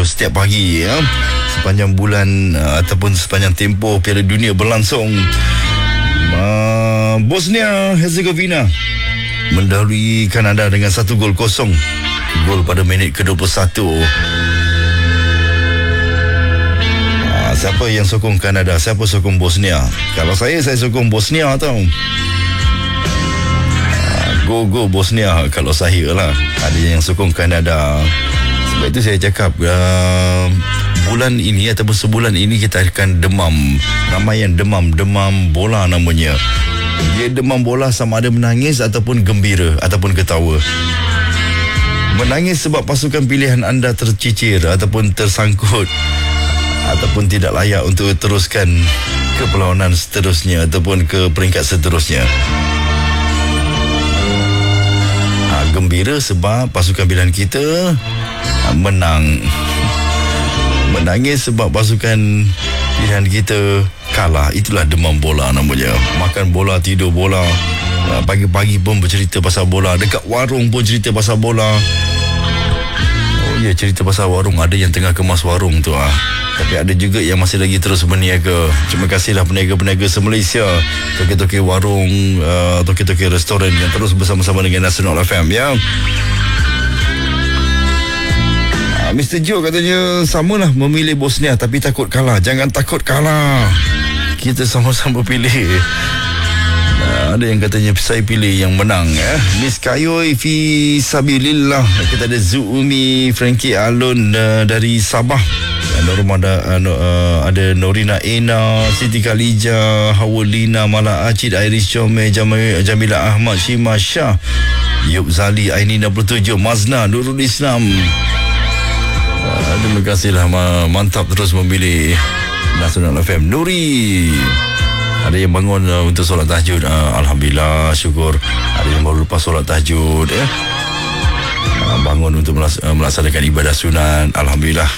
setiap pagi ya. Sepanjang bulan ataupun sepanjang tempoh Piala Dunia berlangsung. Bosnia Herzegovina mendahului Kanada dengan 1-0. Gol pada minit ke-21. Siapa yang sokong Kanada? Siapa sokong Bosnia? Kalau saya sokong Bosnia tau. Go Bosnia kalau saya lah. Ada yang sokong Kanada. Sebab itu saya cakap bulan ini ataupun sebulan ini kita akan demam. Ramai yang demam bola namanya. Dia demam bola sama ada menangis ataupun gembira ataupun ketawa. Menangis sebab pasukan pilihan anda tercicir ataupun tersangkut ataupun tidak layak untuk teruskan ke perlawanan seterusnya ataupun ke peringkat seterusnya. Gembira sebab pasukan pilihan kita menang. Menangis sebab pasukan pilihan kita kalah. Itulah demam bola namanya. Makan bola, tidur bola. Pagi-pagi pun bercerita pasal bola. Dekat warung pun cerita pasal bola. Oh ya, cerita pasal warung. Ada yang tengah kemas warung tu tapi ada juga yang masih lagi terus berniaga. Terima kasihlah peniaga-peniaga se-Malaysia, toke-toke warung, toke-toke restoran yang terus bersama-sama dengan Nasional FM ya. Mr. Joe katanya samalah memilih Bosnia tapi takut kalah. Jangan takut kalah. Kita sama-sama pilih. Ada yang katanya saya pilih yang menang ya. Miss Kayoy fi sabilillah. Kita ada Zuumi Frankie Alun dari Sabah. Ada Norina Ena, Siti Khalija, Hawalina, Mala Acid, Iris Chome, Jamila Ahmad, Shima Shah, Yub Zali, Aini 67, Mazna, Nurul Islam. Terima kasihlah, mantap terus memilih Nasional FM. Nuri, ada yang bangun untuk solat tahajud. Alhamdulillah, syukur. Ada yang baru lepas solat tahajud ya. Bangun untuk melaksanakan ibadah sunat. Alhamdulillah.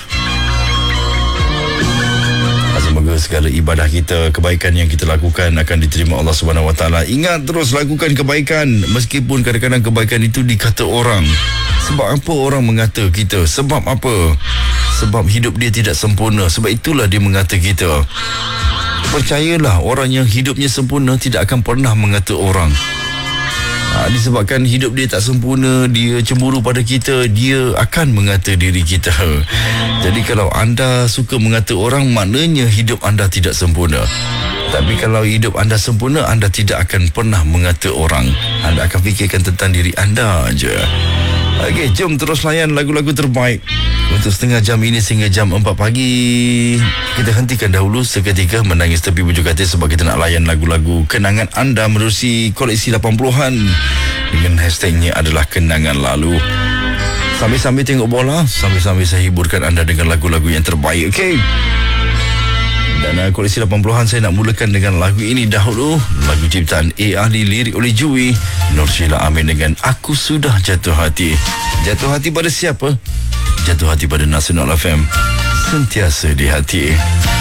Semoga segala ibadah kita, kebaikan yang kita lakukan akan diterima Allah Subhanahu Wa Taala. Ingat terus lakukan kebaikan meskipun kadang-kadang kebaikan itu dikata orang. Sebab apa orang mengata kita? Sebab apa? Sebab hidup dia tidak sempurna. Sebab itulah dia mengata kita. Percayalah, orang yang hidupnya sempurna tidak akan pernah mengata orang. Disebabkan hidup dia tak sempurna, dia cemburu pada kita, dia akan mengata diri kita. Jadi kalau anda suka mengata orang, maknanya hidup anda tidak sempurna. Tapi kalau hidup anda sempurna, anda tidak akan pernah mengata orang. Anda akan fikirkan tentang diri anda aja. Okey, jom terus layan lagu-lagu terbaik untuk setengah jam ini sehingga jam 4 pagi. Kita hentikan dahulu seketika menangis tepi bujur katil sebab kita nak layan lagu-lagu kenangan anda menerusi koleksi 80-an dengan hashtagnya adalah kenangan lalu. Sambil-sambil tengok bola, sambil-sambil saya hiburkan anda dengan lagu-lagu yang terbaik. Okey. Dan koleksi 80-an saya nak mulakan dengan lagu ini dahulu. Lagu ciptaan A. Ahli, lirik oleh Jui, Nur Sheila Amin dengan Aku Sudah Jatuh Hati. Jatuh hati pada siapa? Jatuh hati pada Nasional FM. Sentiasa di hati.